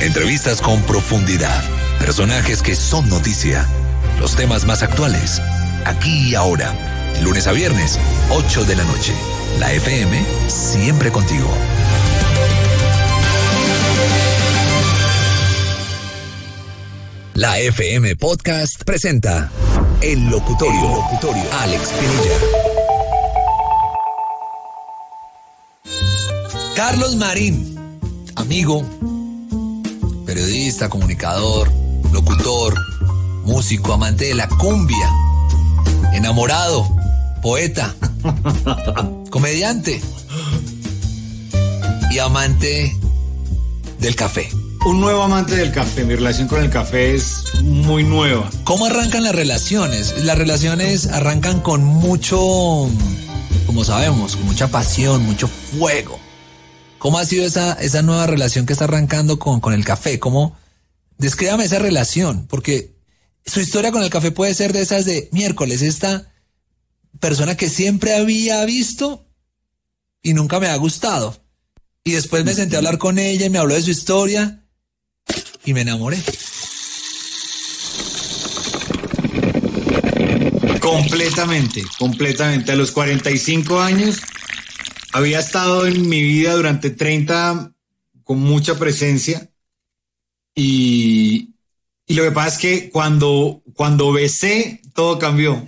Entrevistas con profundidad. Personajes que son noticia. Los temas más actuales. Aquí y ahora. Lunes a viernes, 8 de la noche. La FM, siempre contigo. La FM Podcast presenta El Locutorio. Alex Pinilla. Carlos Marín, amigo, periodista, comunicador, locutor, músico, amante de la cumbia, enamorado, poeta, comediante y amante del café. Un nuevo amante del café. Mi relación con el café es muy nueva. ¿Cómo arrancan las relaciones? Las relaciones arrancan con mucho, como sabemos, con mucha pasión, mucho fuego. ¿Cómo ha sido esa nueva relación que está arrancando con el café? ¿Cómo? Descríbame esa relación, porque su historia con el café puede ser de esas de miércoles, esta persona que siempre había visto y nunca me ha gustado. Y después me senté a hablar con ella y me habló de su historia y me enamoré. Completamente. A los 45 años había estado en mi vida durante 30 con mucha presencia y lo que pasa es que cuando besé, todo cambió.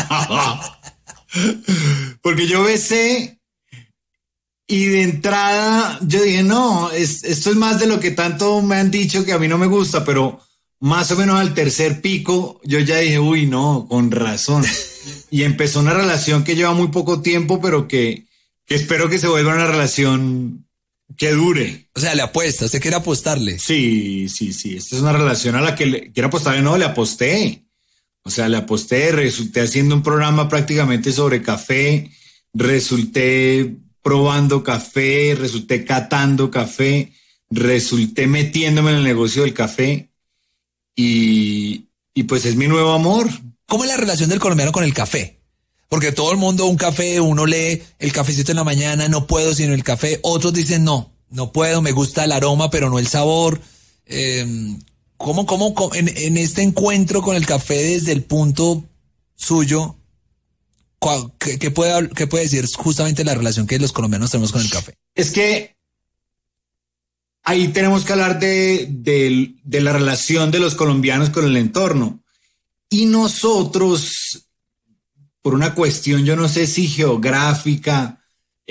Porque yo besé y de entrada yo dije, no, esto es más de lo que tanto me han dicho que a mí no me gusta, pero más o menos al tercer pico yo ya dije, uy, no, con razón. Y empezó una relación que lleva muy poco tiempo, pero que espero que se vuelva una relación que dure. O sea, le apuesta, ¿usted quiere apostarle? Sí. Esta es una relación a la que le quiero apostarle, no, le aposté. O sea, le aposté, resulté haciendo un programa prácticamente sobre café, resulté probando café, resulté catando café, resulté metiéndome en el negocio del café y pues es mi nuevo amor. ¿Cómo es la relación del colombiano con el café? Porque todo el mundo, un café, uno lee el cafecito en la mañana, no puedo sin el café. Otros dicen, no puedo, me gusta el aroma, pero no el sabor. ¿Cómo en este encuentro con el café desde el punto suyo, qué puede decir justamente la relación que los colombianos tenemos con el café? Es que ahí tenemos que hablar de la relación de los colombianos con el entorno. Y nosotros, por una cuestión, yo no sé si geográfica,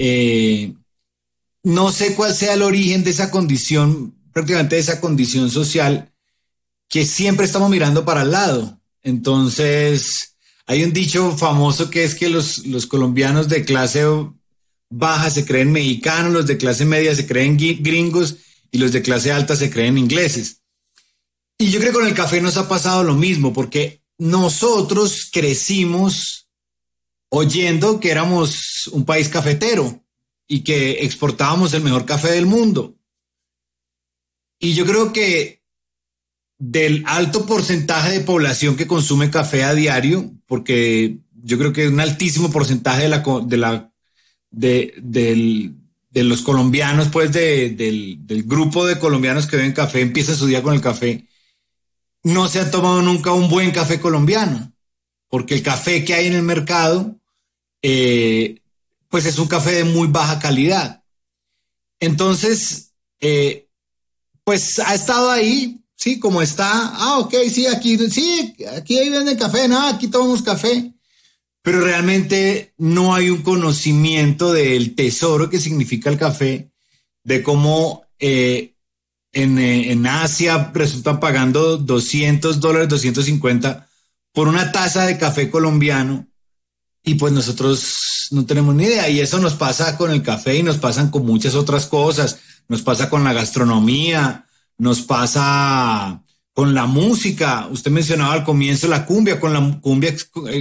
no sé cuál sea el origen de esa condición, prácticamente de esa condición social, que siempre estamos mirando para el lado. Entonces, hay un dicho famoso que es que los colombianos de clase baja se creen mexicanos, los de clase media se creen gringos y los de clase alta se creen ingleses. Y yo creo que con el café nos ha pasado lo mismo, porque nosotros crecimos oyendo que éramos un país cafetero y que exportábamos el mejor café del mundo. Y yo creo que del alto porcentaje de población que consume café a diario, porque yo creo que un altísimo porcentaje de los colombianos, pues del grupo de colombianos que beben café, empieza su día con el café, no se ha tomado nunca un buen café colombiano, porque el café que hay en el mercado, pues es un café de muy baja calidad. Entonces, pues ha estado ahí, sí, como está, ok, sí, aquí ahí venden café, no, aquí tomamos café, pero realmente no hay un conocimiento del tesoro que significa el café, de cómo en Asia resultan pagando $200, $250 por una taza de café colombiano y pues nosotros no tenemos ni idea, y eso nos pasa con el café y nos pasan con muchas otras cosas, nos pasa con la gastronomía, nos pasa con la música. Usted mencionaba al comienzo la cumbia, con la cumbia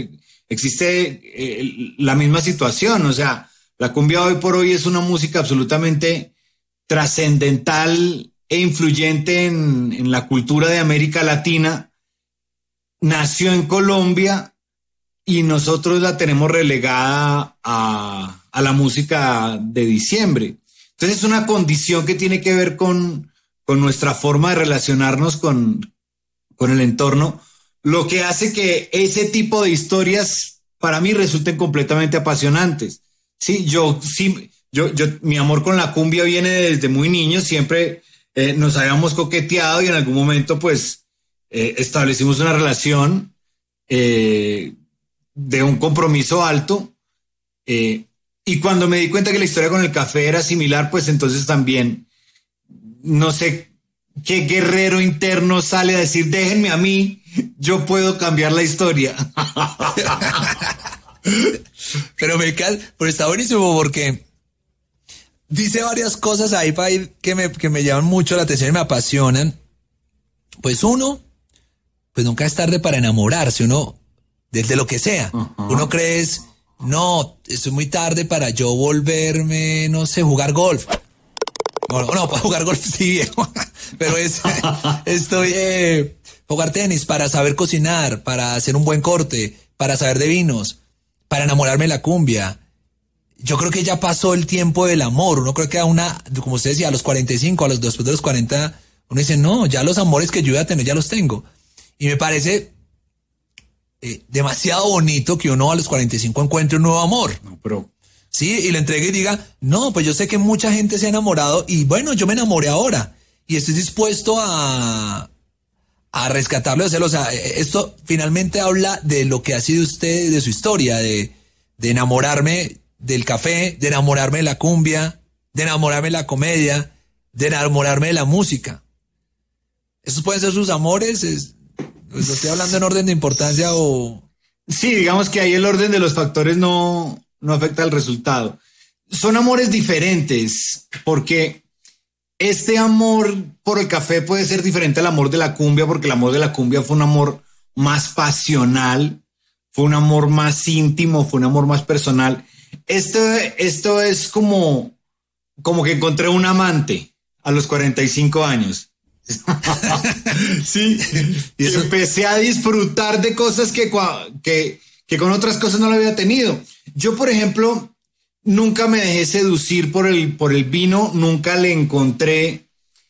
existe la misma situación, o sea, la cumbia hoy por hoy es una música absolutamente trascendental e influyente en la cultura de América Latina. Nació en Colombia y nosotros la tenemos relegada a la música de diciembre. Entonces es una condición que tiene que ver con con nuestra forma de relacionarnos con el entorno, lo que hace que ese tipo de historias para mí resulten completamente apasionantes. Sí, mi amor con la cumbia viene desde muy niño, siempre nos habíamos coqueteado y en algún momento pues establecimos una relación de un compromiso alto, y cuando me di cuenta que la historia con el café era similar, pues entonces también no sé qué guerrero interno sale a decir, déjenme a mí, yo puedo cambiar la historia. Pero pero está buenísimo porque dice varias cosas ahí que me llaman mucho la atención y me apasionan. Pues uno, pues nunca es tarde para enamorarse, uno, desde lo que sea. Uno cree, no, es muy tarde para yo volverme, no sé, jugar golf. No, para jugar golf sí, viejo. Pero jugar tenis, para saber cocinar, para hacer un buen corte, para saber de vinos, para enamorarme de la cumbia. Yo creo que ya pasó el tiempo del amor. Uno creo que como usted decía, a los 45, después de los 40, uno dice, no, ya los amores que yo iba a tener ya los tengo. Y me parece demasiado bonito que uno a los 45 encuentre un nuevo amor. No, pero... Sí, y le entregue y diga, no, pues yo sé que mucha gente se ha enamorado y bueno, yo me enamoré ahora y estoy dispuesto a rescatarlo de hacerlo. O sea, esto finalmente habla de lo que ha sido usted, de su historia, de enamorarme del café, de enamorarme de la cumbia, de enamorarme de la comedia, de enamorarme de la música. ¿Esos pueden ser sus amores? ¿Lo estoy hablando en orden de importancia o...? Sí, digamos que ahí el orden de los factores no afecta al resultado. Son amores diferentes, porque este amor por el café puede ser diferente al amor de la cumbia, porque el amor de la cumbia fue un amor más pasional, fue un amor más íntimo, fue un amor más personal. Esto es como que encontré un amante a los 45 años. Sí, y empecé a disfrutar de cosas que con otras cosas no lo había tenido. Yo, por ejemplo, nunca me dejé seducir por el vino, nunca le encontré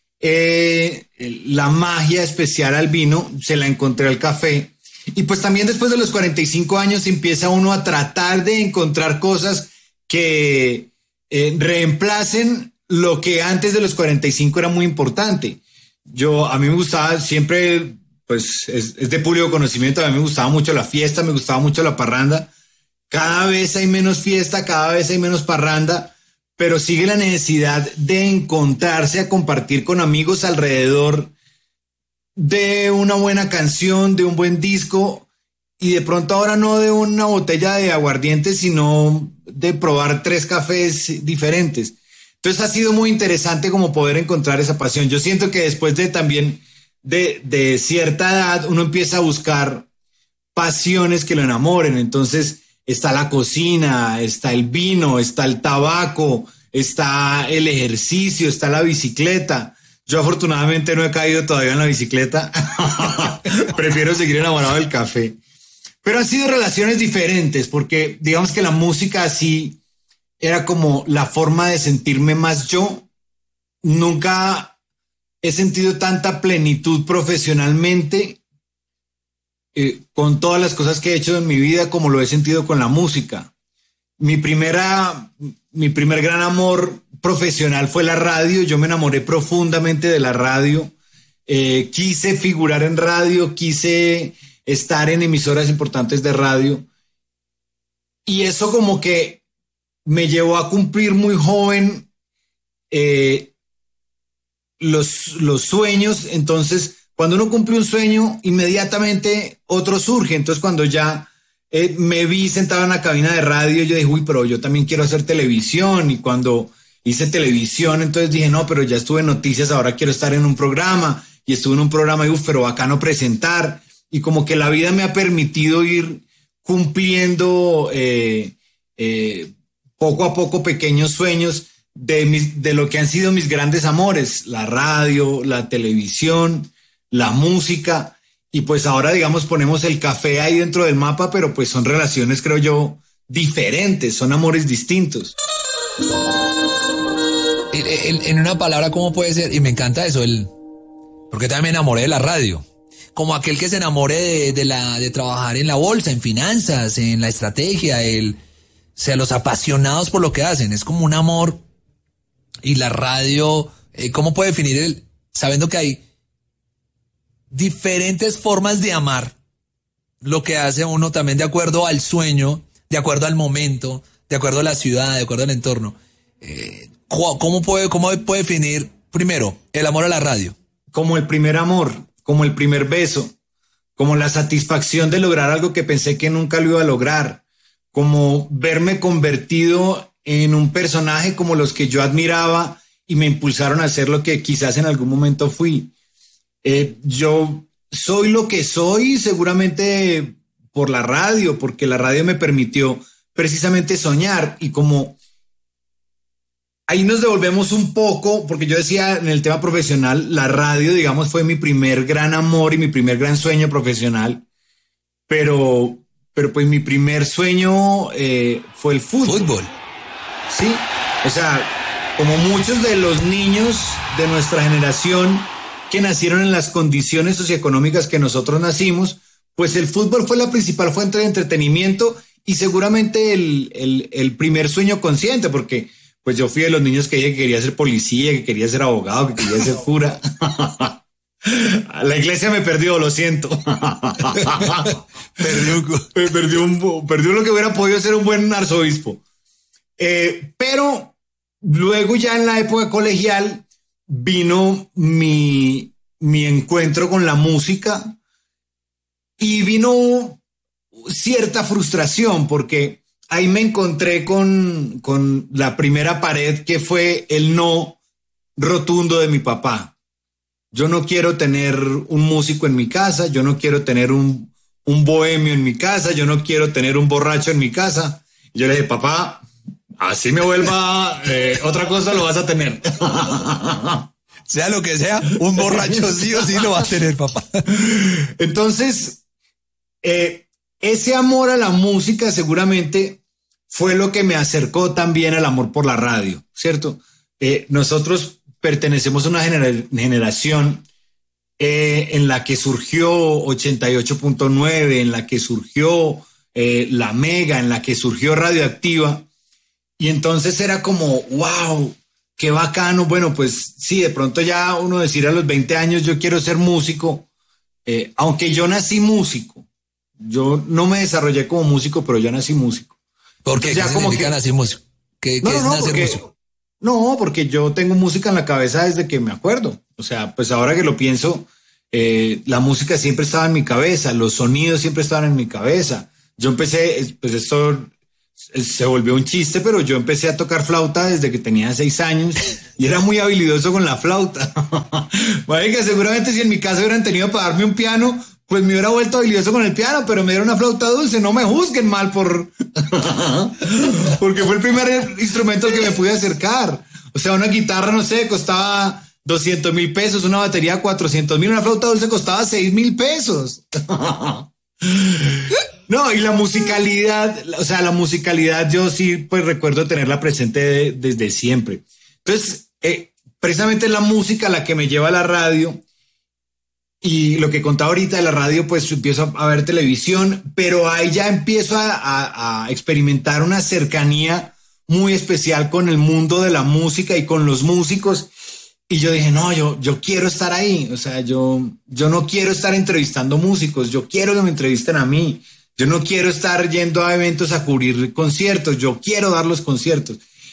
la magia especial al vino, se la encontré al café. Y pues también después de los 45 años empieza uno a tratar de encontrar cosas que reemplacen lo que antes de los 45 era muy importante. A mí me gustaba siempre, pues es de público conocimiento, a mí me gustaba mucho la fiesta, me gustaba mucho la parranda. Cada vez hay menos fiesta, cada vez hay menos parranda, pero sigue la necesidad de encontrarse a compartir con amigos alrededor de una buena canción, de un buen disco, y de pronto ahora no de una botella de aguardiente, sino de probar 3 cafés diferentes. Entonces ha sido muy interesante como poder encontrar esa pasión. Yo siento que después de cierta edad uno empieza a buscar pasiones que lo enamoren. Entonces está la cocina, está el vino, está el tabaco, está el ejercicio, está la bicicleta. Yo afortunadamente no he caído todavía en la bicicleta. Prefiero seguir enamorado del café. Pero han sido relaciones diferentes porque digamos que la música así era como la forma de sentirme más yo. Nunca he sentido tanta plenitud profesionalmente con todas las cosas que he hecho en mi vida como lo he sentido con la música. Mi primer gran amor profesional fue la radio. Yo me enamoré profundamente de la radio. Quise figurar en radio, quise estar en emisoras importantes de radio. Y eso como que me llevó a cumplir muy joven los sueños. Entonces, cuando uno cumple un sueño, inmediatamente otro surge. Entonces, cuando ya me vi sentado en la cabina de radio, yo dije, uy, pero yo también quiero hacer televisión. Y cuando hice televisión, entonces dije, no, pero ya estuve en noticias, ahora quiero estar en un programa. Y estuve en un programa y, pero bacano presentar. Y como que la vida me ha permitido ir cumpliendo poco a poco pequeños sueños de lo que han sido mis grandes amores, la radio, la televisión, la música, y pues ahora digamos ponemos el café ahí dentro del mapa, pero pues son relaciones, creo yo, diferentes, son amores distintos. En una palabra, ¿cómo puede ser? Y me encanta eso, porque también me enamoré de la radio. Como aquel que se enamore de trabajar en la bolsa, en finanzas, en la estrategia, o sea, los apasionados por lo que hacen. Es como un amor. Y la radio, ¿cómo puede definir sabiendo que hay diferentes formas de amar lo que hace uno también de acuerdo al sueño, de acuerdo al momento, de acuerdo a la ciudad, de acuerdo al entorno? ¿Cómo puede definir primero el amor a la radio? Como el primer amor, como el primer beso, como la satisfacción de lograr algo que pensé que nunca lo iba a lograr, como verme convertido en un personaje como los que yo admiraba y me impulsaron a ser lo que quizás en algún momento fui. Yo soy lo que soy seguramente por la radio, porque la radio me permitió precisamente soñar, y como ahí nos devolvemos un poco, porque yo decía en el tema profesional, la radio, digamos, fue mi primer gran amor y mi primer gran sueño profesional, pero pues mi primer sueño fue el fútbol. Fútbol. Sí, o sea, como muchos de los niños de nuestra generación que nacieron en las condiciones socioeconómicas que nosotros nacimos, pues el fútbol fue la principal fuente de entretenimiento y seguramente el primer sueño consciente, porque pues yo fui de los niños que dije que quería ser policía, que quería ser abogado, que quería ser cura. La iglesia me perdió, lo siento. Perdió lo que hubiera podido ser un buen arzobispo. Pero luego ya en la época colegial vino mi encuentro con la música y vino cierta frustración, porque ahí me encontré con la primera pared, que fue el no rotundo de mi papá. Yo no quiero tener un músico en mi casa, yo no quiero tener un bohemio en mi casa, yo no quiero tener un borracho en mi casa. Y yo le dije, papá, así me vuelva, otra cosa lo vas a tener. Sea lo que sea, un borracho sí o sí lo va a tener, papá. Entonces, ese amor a la música seguramente fue lo que me acercó también al amor por la radio, ¿cierto? Nosotros pertenecemos a una generación en la que surgió 88.9, en la que surgió La Mega, en la que surgió Radioactiva. Y entonces era como, wow, qué bacano. Bueno, pues sí, de pronto ya uno decir a los 20 años, yo quiero ser músico, aunque yo nací músico. Yo no me desarrollé como músico, pero yo nací músico. ¿Por qué? ¿Qué significa nacer músico? ¿Qué es nacer músico? No, porque yo tengo música en la cabeza desde que me acuerdo. O sea, pues ahora que lo pienso, la música siempre estaba en mi cabeza, los sonidos siempre estaban en mi cabeza. Yo empecé, pues esto se volvió un chiste, pero yo empecé a tocar flauta desde que tenía 6 años y era muy habilidoso con la flauta. Vaya que seguramente si en mi casa hubieran tenido para darme un piano, pues me hubiera vuelto habilidoso con el piano, pero me dieron una flauta dulce. No me juzguen mal porque fue el primer instrumento al que me pude acercar. O sea, una guitarra, no sé, costaba 200,000 pesos, una batería 400,000, una flauta dulce costaba 6,000 pesos. No, y la musicalidad, o sea, la musicalidad yo sí pues recuerdo tenerla presente desde siempre. Entonces, precisamente es la música la que me lleva a la radio. Y lo que contaba ahorita de la radio, pues empiezo a ver televisión, pero ahí ya empiezo a experimentar una cercanía muy especial con el mundo de la música y con los músicos. Y yo dije, no, yo quiero estar ahí. O sea, yo no quiero estar entrevistando músicos, yo quiero que me entrevisten a mí. Yo no quiero estar yendo a eventos a cubrir conciertos, yo quiero dar los conciertos.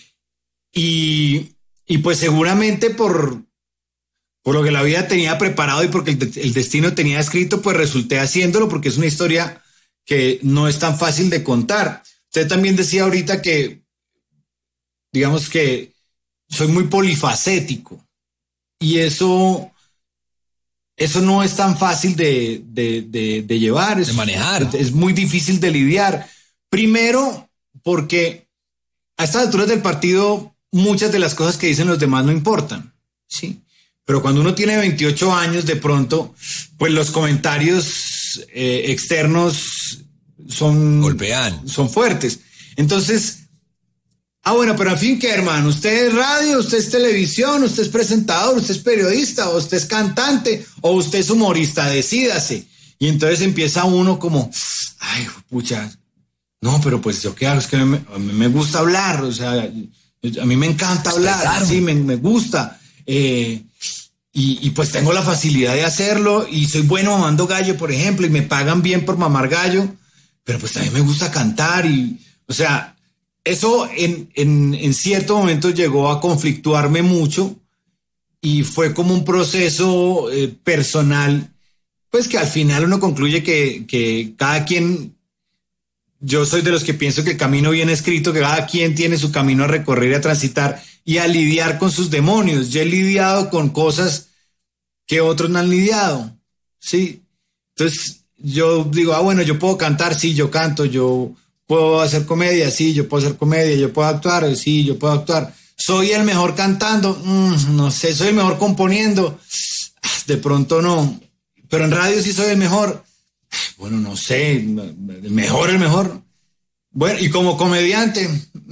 Y pues seguramente por lo que la vida tenía preparado y porque el destino tenía escrito, pues resulté haciéndolo, porque es una historia que no es tan fácil de contar. Usted también decía ahorita que, digamos que soy muy polifacético y eso no es tan fácil de llevar. De manejar. Es muy difícil de lidiar. Primero, porque a estas alturas del partido muchas de las cosas que dicen los demás no importan, ¿sí? Pero cuando uno tiene 28 años, de pronto, pues los comentarios externos golpean. Son fuertes. Entonces, Ah, bueno, pero al fin, ¿qué, hermano? ¿Usted es radio, usted es televisión, usted es presentador, usted es periodista, o usted es cantante, o usted es humorista? Decídase. Y entonces empieza uno como, ay, pucha, no, pero pues yo qué hago, es que a mí me gusta hablar, o sea, a mí me encanta hablar, sí, me gusta. Y pues tengo la facilidad de hacerlo y soy bueno mamando gallo, por ejemplo, y me pagan bien por mamar gallo, pero pues también me gusta cantar y, o sea, eso en cierto momento llegó a conflictuarme mucho y fue como un proceso personal, pues que al final uno concluye que cada quien, yo soy de los que pienso que el camino viene escrito, que cada quien tiene su camino a recorrer y a transitar y a lidiar con sus demonios. Yo he lidiado con cosas que otros no han lidiado, ¿sí? Entonces yo digo, bueno, yo puedo cantar, sí, yo canto, yo puedo hacer comedia, sí, yo puedo hacer comedia, yo puedo actuar, sí, yo puedo actuar. ¿Soy el mejor cantando? No sé, ¿soy el mejor componiendo? De pronto no, pero en radio sí soy el mejor. Bueno, no sé, el mejor. Bueno, y como comediante,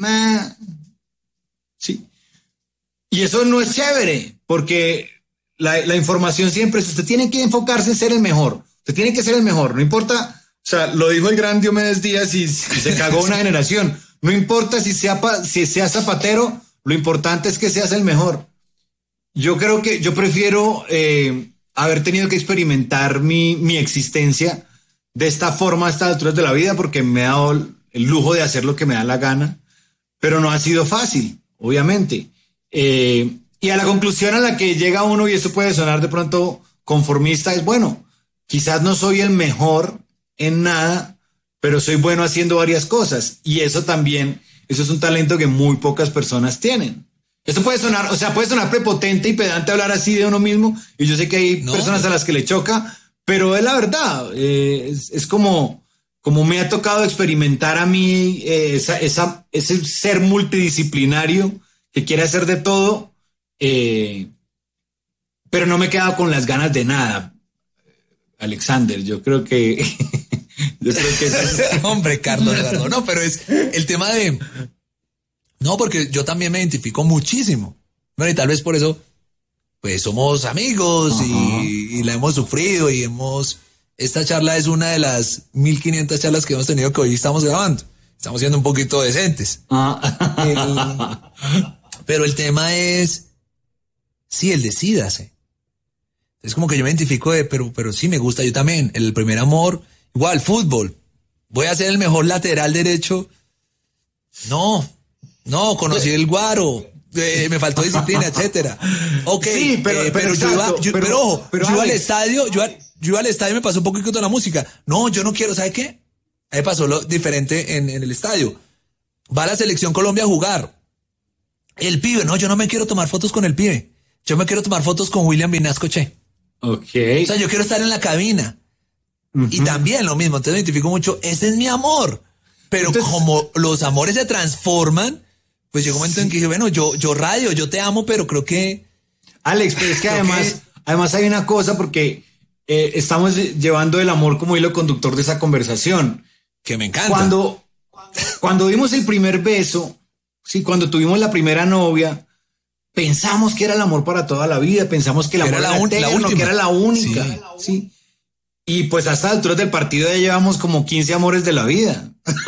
sí. Y eso no es chévere, porque la información siempre es, usted tiene que enfocarse en ser el mejor, usted tiene que ser el mejor, no importa. O sea, lo dijo el gran Diomedes Díaz y se cagó una generación. No importa si seas zapatero, lo importante es que seas el mejor. Yo creo que yo prefiero haber tenido que experimentar mi existencia de esta forma a estas alturas de la vida porque me he dado el lujo de hacer lo que me da la gana, pero no ha sido fácil, obviamente. Y a la conclusión a la que llega uno, y eso puede sonar de pronto conformista, es bueno, quizás no soy el mejor en nada, pero soy bueno haciendo varias cosas y eso también, eso es un talento que muy pocas personas tienen. Esto puede sonar, o sea, puede sonar prepotente y pedante hablar así de uno mismo y yo sé que hay personas a las que le choca, pero es la verdad, es como me ha tocado experimentar a mí ese ser multidisciplinario que quiere hacer de todo, pero no me he quedado con las ganas de nada. Alexander, yo creo que Hombre, Carlos Eduardo, no, pero es el tema de... No, porque yo también me identifico muchísimo. Bueno, y tal vez por eso, pues somos amigos y la hemos sufrido y esta charla es una de las 1500 charlas que hemos tenido que hoy estamos grabando. Estamos siendo un poquito decentes. Pero el tema es, sí, el decídase. Es como que yo me identifico pero sí me gusta, yo también, el primer amor, igual, fútbol. Voy a ser el mejor lateral derecho. No, conocí el guaro, me faltó disciplina, etcétera. Ok, sí, pero yo iba al estadio, yo iba al estadio y me pasó un poquito la música. No, yo no quiero, ¿sabe qué? Ahí pasó lo diferente en el estadio. Va a la selección Colombia a jugar. El pibe, no, yo no me quiero tomar fotos con el pibe. Yo me quiero tomar fotos con William Vinasco Che. Okay. O sea, yo quiero estar en la cabina. Y también lo mismo, entonces me identifico mucho, ese es mi amor. Pero entonces, como los amores se transforman, pues llegó un momento en que dije, bueno, yo radio, yo te amo, pero creo que... Alex, pero es que además hay una cosa, porque estamos llevando el amor como hilo conductor de esa conversación. Que me encanta. Cuando dimos el primer beso, sí, cuando tuvimos la primera novia, pensamos que era el amor para toda la vida, pensamos que el amor era eterno, que era la única, sí. Y pues hasta las alturas del partido ya llevamos como 15 amores de la vida.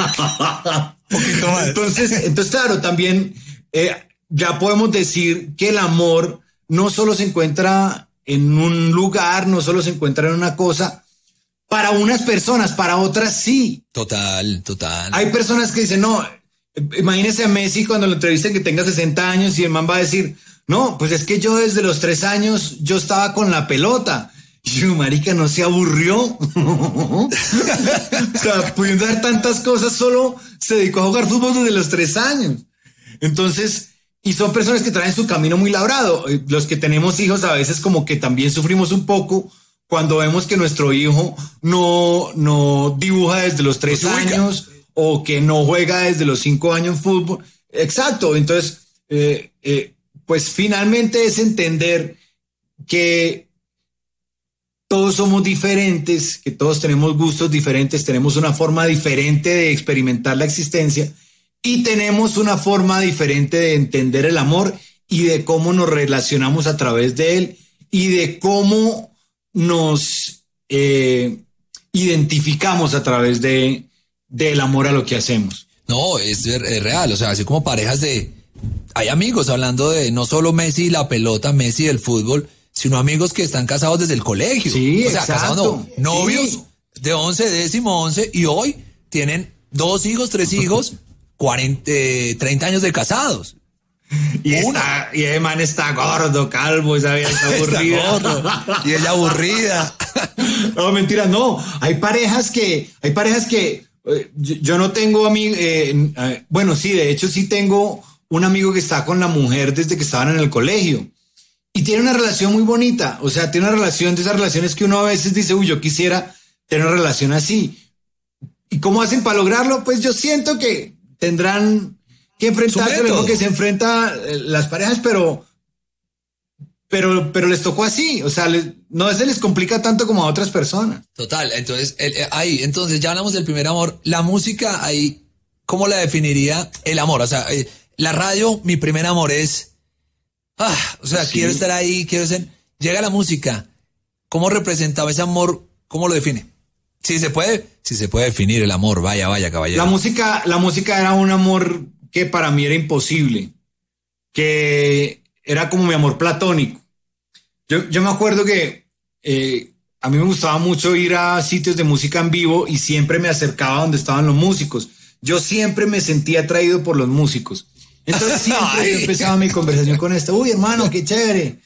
Poquito más. Entonces, claro, también ya podemos decir que el amor no solo se encuentra en un lugar, no solo se encuentra en una cosa. Para unas personas, para otras sí. Total. Hay personas que dicen, no, imagínese a Messi cuando lo entrevisten que tenga 60 años y el man va a decir, no, pues es que yo desde los 3 años yo estaba con la pelota. Y yo, marica, ¿no se aburrió? O sea, pudiendo dar tantas cosas, solo se dedicó a jugar fútbol desde los 3 años. Entonces, y son personas que traen su camino muy labrado. Los que tenemos hijos a veces como que también sufrimos un poco cuando vemos que nuestro hijo no dibuja desde los 3 años o que no juega desde los 5 años fútbol. Exacto. Entonces, pues finalmente es entender que todos somos diferentes, que todos tenemos gustos diferentes, tenemos una forma diferente de experimentar la existencia y tenemos una forma diferente de entender el amor y de cómo nos relacionamos a través de él y de cómo nos identificamos a través del amor a lo que hacemos. No, es real, o sea, así como parejas hay amigos hablando de no solo Messi y la pelota, Messi del fútbol, sino amigos que están casados desde el colegio. Sí, o sea, exacto. casados no, novios sí. de 11, 11, y hoy tienen 2 hijos, 3 hijos, 30 años de casados. Y el man está gordo, calvo, esa vieja está aburrida. Está gordo, y ella aburrida. No, mentira, no. Hay parejas que yo no tengo amigos. Bueno, sí, de hecho sí tengo un amigo que está con la mujer desde que estaban en el colegio. Y tiene una relación muy bonita. O sea, tiene una relación de esas relaciones que uno a veces dice, uy, yo quisiera tener una relación así. ¿Y cómo hacen para lograrlo? Pues yo siento que tendrán que enfrentarse lo mismo que se enfrenta las parejas, pero les tocó así. O sea, no se les complica tanto como a otras personas. Total, entonces, entonces ya hablamos del primer amor. La música, ahí, ¿cómo la definiría el amor? O sea, la radio, mi primer amor es... o sea, sí. Quiero estar ahí, llega la música. ¿Cómo representaba ese amor? ¿Cómo lo define? Sí se puede definir el amor, vaya, caballero. La música era un amor que para mí era imposible, que era como mi amor platónico. Yo me acuerdo que a mí me gustaba mucho ir a sitios de música en vivo y siempre me acercaba donde estaban los músicos. Yo siempre me sentía atraído por los músicos. Entonces siempre yo empezaba mi conversación con esto. Uy, hermano, qué chévere.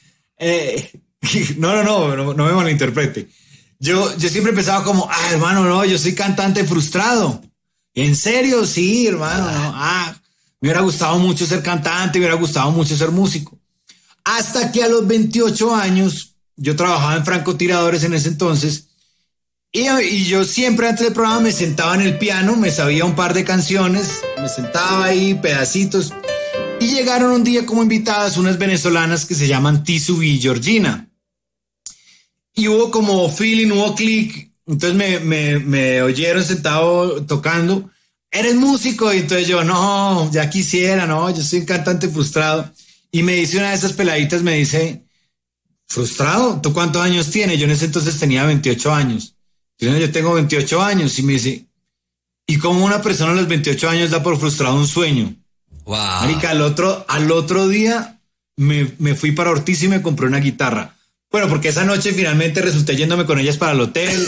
No me malinterprete. Yo siempre empezaba como, hermano, no, yo soy cantante frustrado. ¿En serio? Sí, hermano. No. Me hubiera gustado mucho ser cantante, me hubiera gustado mucho ser músico. Hasta que a los 28 años, yo trabajaba en francotiradores en ese entonces, y yo siempre antes del programa me sentaba en el piano, me sabía un par de canciones, me sentaba ahí, pedacitos, y llegaron un día como invitadas unas venezolanas que se llaman Tisu y Georgina. Y hubo como feeling, hubo click, entonces me oyeron sentado tocando. ¿Eres músico? Y entonces yo, no, ya quisiera, no, yo soy un cantante frustrado. Y me dice una de esas peladitas, me dice, ¿frustrado? ¿Tú cuántos años tienes? Yo en ese entonces tenía 28 años. Yo tengo 28 años. Y me dice, ¿y cómo una persona a los 28 años da por frustrado un sueño? Wow. Marica, al otro día me fui para Ortiz y me compré una guitarra. Bueno, porque esa noche finalmente resulté yéndome con ellas para el hotel.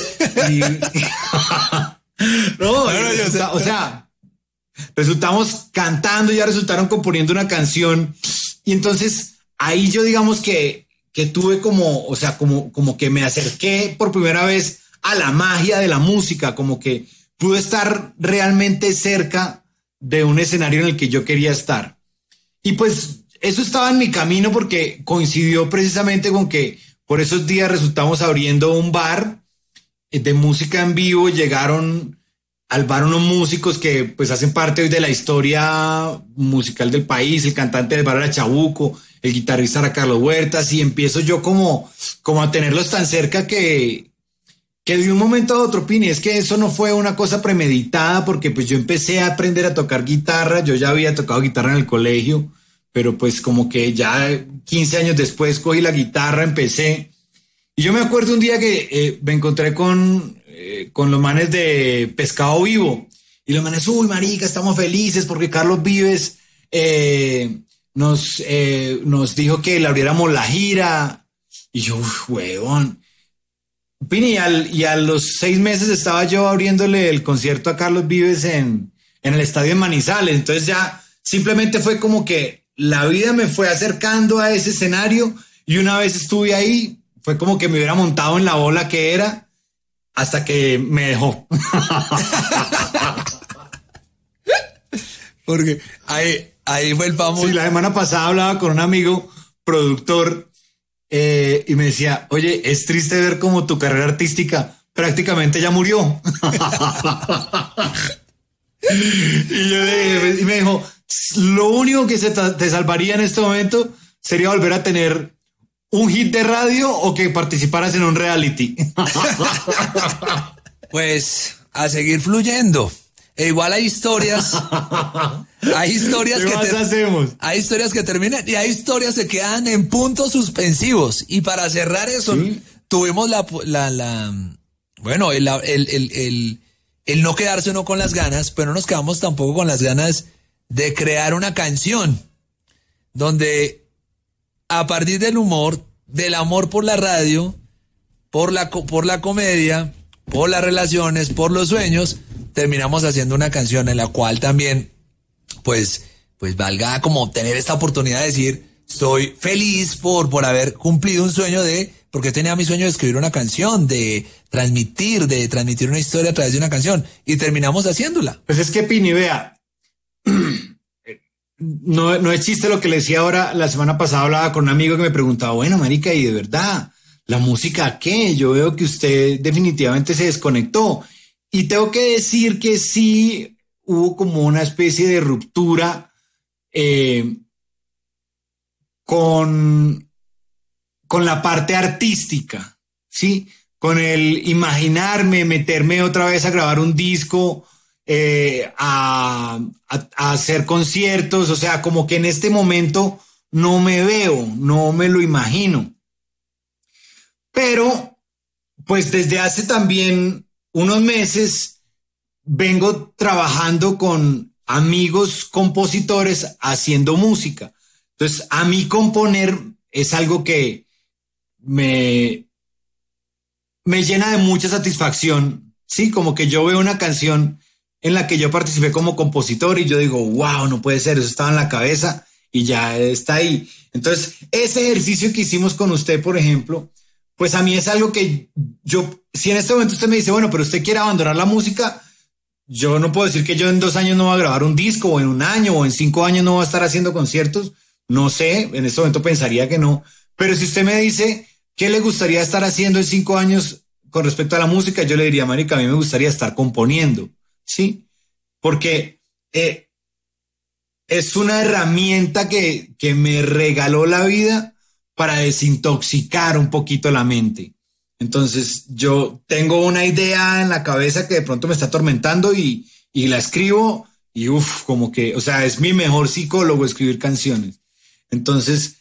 O sea, resultamos cantando, ya resultaron componiendo una canción. Y entonces ahí yo digamos que tuve como que me acerqué por primera vez a la magia de la música, como que pude estar realmente cerca de un escenario en el que yo quería estar. Y pues eso estaba en mi camino porque coincidió precisamente con que por esos días resultamos abriendo un bar de música en vivo. Llegaron al bar unos músicos que pues hacen parte hoy de la historia musical del país. El cantante del bar era Chabuco, el guitarrista era Carlos Huertas, y empiezo yo como a tenerlos tan cerca que de un momento a otro, Pini, es que eso no fue una cosa premeditada, porque pues yo empecé a aprender a tocar guitarra. Yo ya había tocado guitarra en el colegio, pero pues como que ya 15 años después cogí la guitarra, empecé. Y yo me acuerdo un día que me encontré con los manes de Pescado Vivo. Y los manes, uy, marica, estamos felices porque Carlos Vives nos dijo que le abriéramos la gira. Y yo, huevón. Pini, y a los 6 meses estaba yo abriéndole el concierto a Carlos Vives en el estadio en Manizales. Entonces ya simplemente fue como que la vida me fue acercando a ese escenario, y una vez estuve ahí, fue como que me hubiera montado en la bola que era, hasta que me dejó. Porque ahí fue el famoso. Sí, la semana pasada hablaba con un amigo productor y me decía, oye, es triste ver cómo tu carrera artística prácticamente ya murió. Y me dijo, lo único que te salvaría en este momento sería volver a tener un hit de radio o que participaras en un reality. Pues a seguir fluyendo. igual hay historias. Hay historias hay historias que terminan y hay historias que quedan en puntos suspensivos. Y para cerrar eso, ¿sí? Tuvimos bueno, el no quedarse uno con las ganas, pero no nos quedamos tampoco con las ganas de crear una canción donde a partir del humor, del amor por la radio, por la comedia, por las relaciones, por los sueños, terminamos haciendo una canción en la cual también, pues valga como tener esta oportunidad de decir, estoy feliz por haber cumplido un sueño porque tenía mi sueño de escribir una canción, de transmitir una historia a través de una canción, y terminamos haciéndola. Pues es que, Pini, vea, no es chiste lo que le decía ahora. La semana pasada hablaba con un amigo que me preguntaba, bueno, marica, y de verdad, ¿la música qué? Yo veo que usted definitivamente se desconectó. Y tengo que decir que sí hubo como una especie de ruptura con la parte artística, ¿sí? Con el imaginarme, meterme otra vez a grabar un disco, a hacer conciertos, o sea, como que en este momento no me veo, no me lo imagino. Pero, pues desde hace también unos meses vengo trabajando con amigos compositores haciendo música. Entonces, a mí componer es algo que me llena de mucha satisfacción, ¿sí? Como que yo veo una canción en la que yo participé como compositor y yo digo, wow, no puede ser, eso estaba en la cabeza y ya está ahí. Entonces, ese ejercicio que hicimos con usted, por ejemplo, pues a mí es algo que si en este momento usted me dice, bueno, pero usted quiere abandonar la música, yo no puedo decir que yo en 2 años no voy a grabar un disco, o en 1 año, o en 5 años no voy a estar haciendo conciertos, no sé, en este momento pensaría que no, pero si usted me dice, ¿qué le gustaría estar haciendo en 5 años con respecto a la música? Yo le diría, marica, a mí me gustaría estar componiendo, ¿sí? Porque es una herramienta que me regaló la vida para desintoxicar un poquito la mente. Entonces, yo tengo una idea en la cabeza que de pronto me está atormentando y la escribo y como que, o sea, es mi mejor psicólogo escribir canciones. Entonces,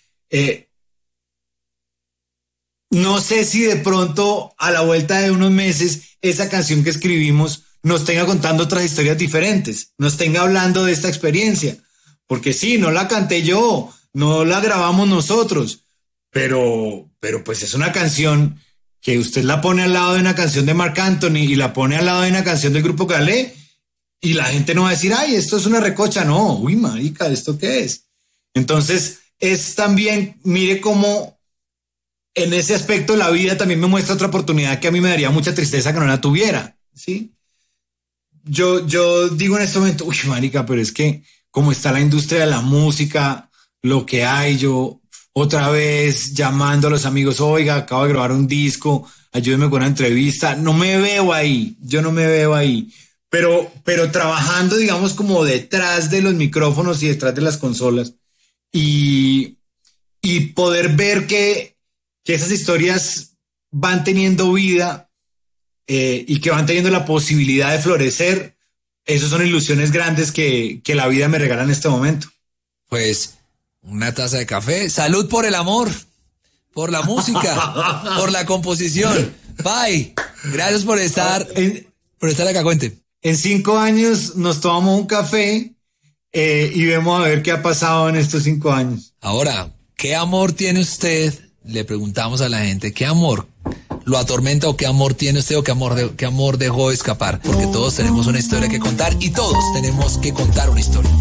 no sé si de pronto a la vuelta de unos meses esa canción que escribimos nos tenga contando otras historias diferentes, nos tenga hablando de esta experiencia, porque sí, no la canté yo, no la grabamos nosotros, pero pues es una canción que usted la pone al lado de una canción de Marc Anthony y la pone al lado de una canción del Grupo Calé y la gente no va a decir, ay, esto es una recocha, no, uy, marica, ¿esto qué es? Entonces es también, mire cómo en ese aspecto la vida también me muestra otra oportunidad que a mí me daría mucha tristeza que no la tuviera, ¿sí? Yo digo en este momento, uy, marica, pero es que como está la industria de la música, lo que hay, yo otra vez llamando a los amigos, oiga, acabo de grabar un disco, ayúdenme con una entrevista, no me veo ahí, yo no me veo ahí, pero trabajando, digamos, como detrás de los micrófonos y detrás de las consolas y poder ver que esas historias van teniendo vida y que van teniendo la posibilidad de florecer, esas son ilusiones grandes que la vida me regala en este momento. Pues una taza de café, salud por el amor, por la música, por la composición. Bye, gracias por estar acá, cuente. En 5 años nos tomamos un café y vemos a ver qué ha pasado en estos 5 años. Ahora, ¿qué amor tiene usted? Le preguntamos a la gente, ¿qué amor lo atormenta o qué amor tiene usted o qué amor dejó de escapar? Porque todos tenemos una historia que contar y todos tenemos que contar una historia.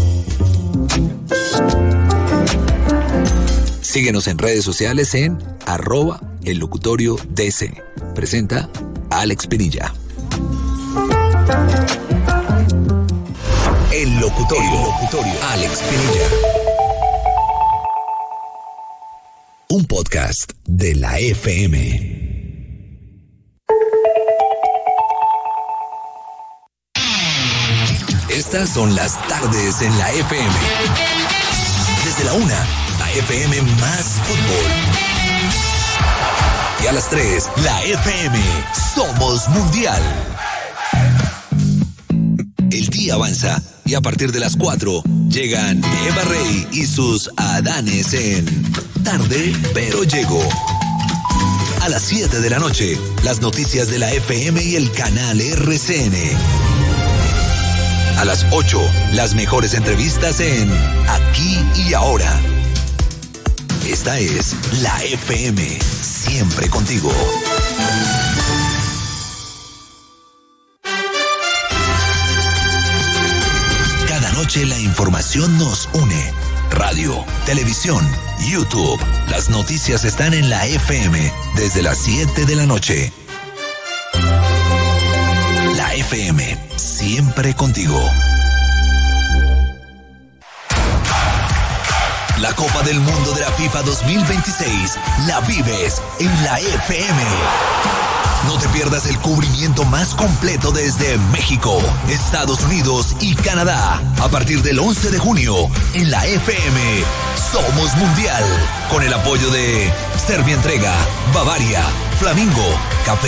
Síguenos en redes sociales en @ellocutoriodc. Presenta Alex Pinilla. El Locutorio. Alex Pinilla. Un podcast de la FM. Estas son las tardes en la FM. Desde la 1, la FM más fútbol. Y a las 3, la FM Somos Mundial. El día avanza y a partir de las 4 llegan Eva Rey y sus Adanes en Tarde pero Llego. A las 7 de la noche, las noticias de la FM y el canal RCN. A las 8, las mejores entrevistas en Aquí y Ahora. Esta es la FM, siempre contigo. Cada noche la información nos une. Radio, televisión, YouTube. Las noticias están en la FM desde las 7 de la noche. La FM, siempre contigo. La Copa del Mundo de la FIFA 2026 la vives en la FM. No te pierdas el cubrimiento más completo desde México, Estados Unidos y Canadá. A partir del 11 de junio, en la FM, Somos Mundial. Con el apoyo de Serbia Entrega, Bavaria, Flamingo, Café